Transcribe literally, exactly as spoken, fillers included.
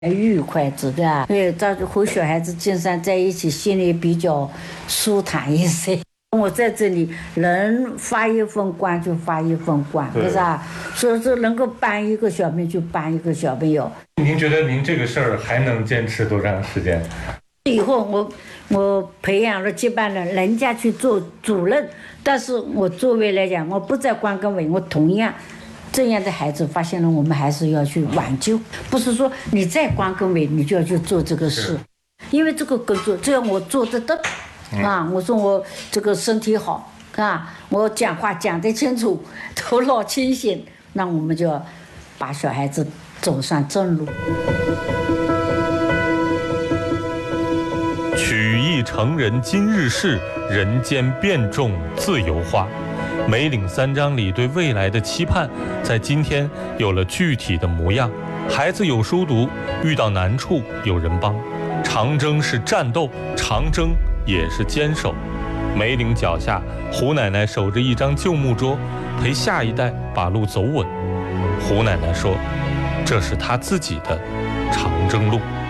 愉快这个啊，对，早就和小孩子经常在一起，心里比较舒坦一些。我在这里能发一份光就发一份光，是不是啊？所以说能够帮一个小朋友就帮一个小朋友。 您觉得您这个事儿还能坚持多长时间？ 以后我我培养了接班人，人家去做主任，但是我作为来讲，我不在关根委，我同样这样的孩子发现了，我们还是要去挽救，不是说你在关根委你就要去做这个事，因为这个工作只要我做得到。啊，我说我这个身体好啊，我讲话讲得清楚，头脑清醒，那我们就要把小孩子走上正路。 曲意成人今日事，人间变种自由花。梅岭三章里对未来的期盼，在今天有了具体的模样。孩子有书读，遇到难处有人帮。长征是战斗，长征也是坚守。梅岭脚下，胡奶奶守着一张旧木桌，陪下一代把路走稳。胡奶奶说，这是她自己的长征路。